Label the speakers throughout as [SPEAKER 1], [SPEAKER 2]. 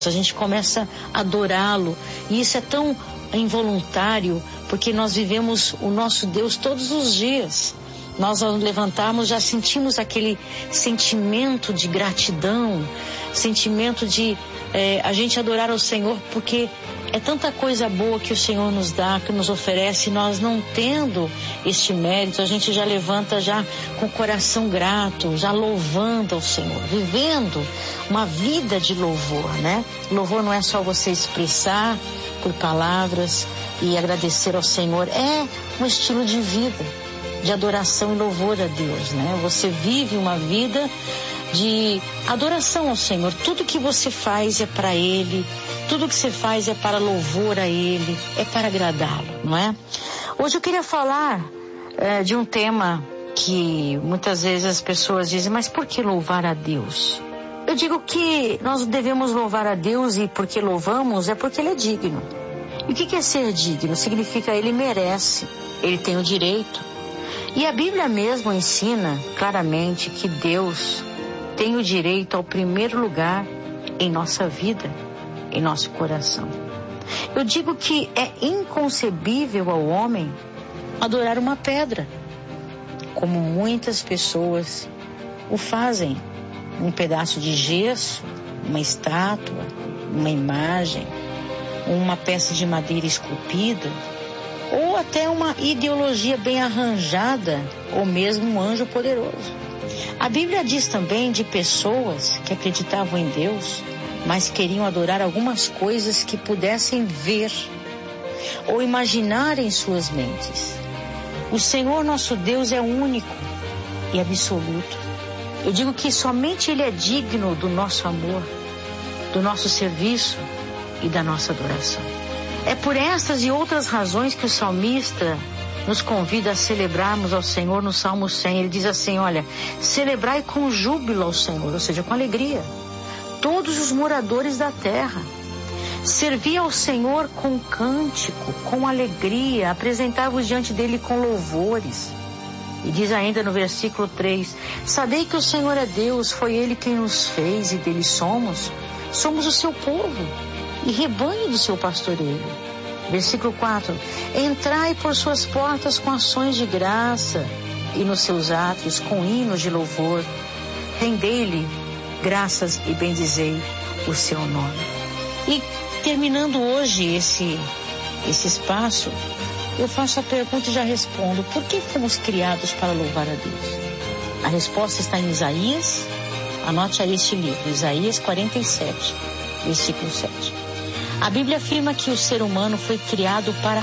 [SPEAKER 1] A gente começa a adorá-lo, e isso é tão involuntário, porque nós vivemos o nosso Deus todos os dias. Nós, ao levantarmos, já sentimos aquele sentimento de gratidão, sentimento de a gente adorar ao Senhor, porque é tanta coisa boa que o Senhor nos dá, que nos oferece. Nós, não tendo este mérito, a gente já levanta já com o coração grato, já louvando ao Senhor, vivendo uma vida de louvor, né? Louvor não é só você expressar por palavras e agradecer ao Senhor, é um estilo de vida, de adoração e louvor a Deus, né? Você vive uma vida de adoração ao Senhor. Tudo que você faz é para Ele, tudo que você faz é para louvor a Ele, é para agradá-lo, não é? Hoje eu queria falar de um tema que muitas vezes as pessoas dizem, mas por que louvar a Deus? Eu digo que nós devemos louvar a Deus, e porque louvamos é porque Ele é digno. E o que é ser digno? Significa Ele merece, Ele tem o direito. E a Bíblia mesmo ensina claramente que Deus tem o direito ao primeiro lugar em nossa vida, em nosso coração. Eu digo que é inconcebível ao homem adorar uma pedra, como muitas pessoas o fazem. Um pedaço de gesso, uma estátua, uma imagem, uma peça de madeira esculpida, ou até uma ideologia bem arranjada, ou mesmo um anjo poderoso. A Bíblia diz também de pessoas que acreditavam em Deus, mas queriam adorar algumas coisas que pudessem ver ou imaginar em suas mentes. O Senhor nosso Deus é único e absoluto. Eu digo que somente Ele é digno do nosso amor, do nosso serviço e da nossa adoração. É por estas e outras razões que o salmista nos convida a celebrarmos ao Senhor no Salmo 100. Ele diz assim, olha, celebrai com júbilo ao Senhor, ou seja, com alegria, todos os moradores da terra. Servi ao Senhor com cântico, com alegria, apresentai-vos diante dele com louvores. E diz ainda no versículo 3, sabei que o Senhor é Deus, foi Ele quem nos fez e dele somos o seu povo e rebanho do seu pastoreio. Versículo 4, entrai por suas portas com ações de graça e nos seus átrios com hinos de louvor. Rendei-lhe graças e bendizei o seu nome. E terminando hoje esse espaço, eu faço a pergunta e já respondo, por que fomos criados para louvar a Deus? A resposta está em Isaías, anote aí este livro, Isaías 47, versículo 7. A Bíblia afirma que o ser humano foi criado para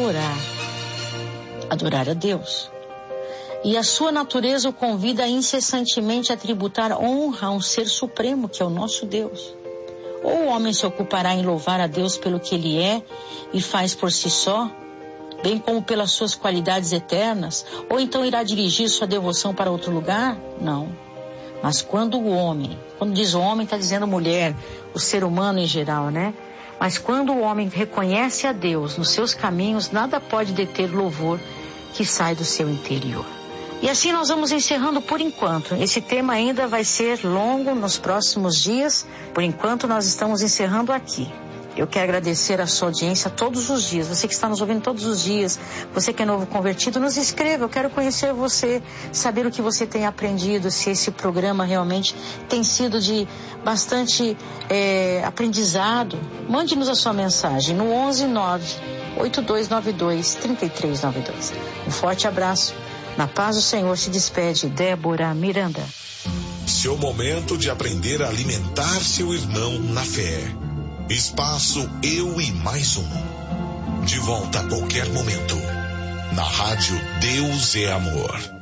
[SPEAKER 1] adorar a Deus. E a sua natureza o convida incessantemente a tributar honra a um ser supremo, que é o nosso Deus. Ou o homem se ocupará em louvar a Deus pelo que Ele é e faz por si só, bem como pelas suas qualidades eternas, ou então irá dirigir sua devoção para outro lugar? Não. Mas quando diz homem, está dizendo mulher, o ser humano em geral, né? Mas quando o homem reconhece a Deus nos seus caminhos, nada pode deter o louvor que sai do seu interior. E assim nós vamos encerrando por enquanto. Esse tema ainda vai ser longo nos próximos dias. Por enquanto nós estamos encerrando aqui. Eu quero agradecer a sua audiência todos os dias. Você que está nos ouvindo todos os dias, você que é novo convertido, nos escreva. Eu quero conhecer você, saber o que você tem aprendido, se esse programa realmente tem sido de bastante aprendizado. Mande-nos a sua mensagem no 119-8292-3392. Um forte abraço. Na paz do Senhor se despede Débora Miranda.
[SPEAKER 2] Seu momento de aprender a alimentar seu irmão na fé. Espaço Eu e Mais Um. De volta a qualquer momento. Na rádio Deus é Amor.